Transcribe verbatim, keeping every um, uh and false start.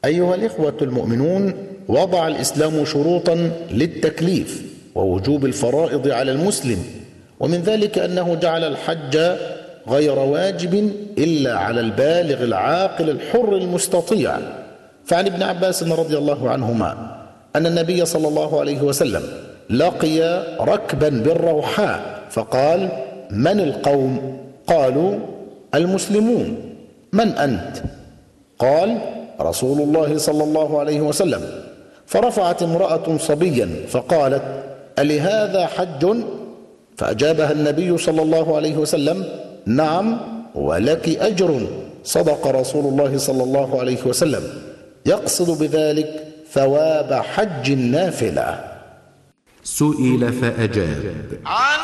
أيها الإخوة المؤمنون، وضع الإسلام شروطا للتكليف ووجوب الفرائض على المسلم، ومن ذلك أنه جعل الحج غير واجب إلا على البالغ العاقل الحر المستطيع. فعن ابن عباس رضي الله عنهما أن النبي صلى الله عليه وسلم لقي ركبا بالروحاء فقال: من القوم؟ قالوا: المسلمون. من أنت؟ قال: رسول الله صلى الله عليه وسلم. فرفعت امرأة صبيا فقالت: ألهذا حج؟ فأجابها النبي صلى الله عليه وسلم: نعم، ولك أجر. صدق رسول الله صلى الله عليه وسلم، يقصد بذلك ثواب حج النافلة. سئل فأجاب: